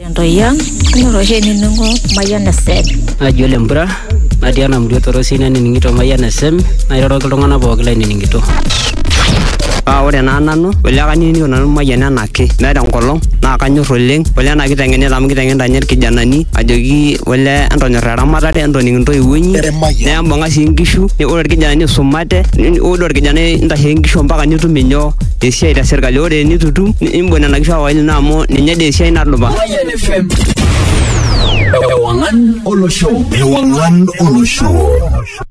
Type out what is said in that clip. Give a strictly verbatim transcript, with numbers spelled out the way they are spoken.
Ndoyan, noroje ninungo Mayan Sem. Ajole mbra, Madiana mdio torosina niningito Mayan Sem, nairoro kiltung'ana pooki lainingito. Ah, ore naa nanu, ole kaning'ito nanu Mayan enake, meeta enkolong, naa kanyorr oleng, ole ena kiteng'enita amu kiteng'enita ninye irkijanani, ajoki ole entonyorr eramatare, entoning intoiwuo inyi, nembung'a sii nkishu, ore irkijanani isumate, ore orkijanai intasheki nkishu mpaka nitum inyoo esiai te serkali, ore enitutum nimbung' nena kishu awaili naa amu ninye dii esiai nadupa. Ewangan Olosho. Ewangan Olosho.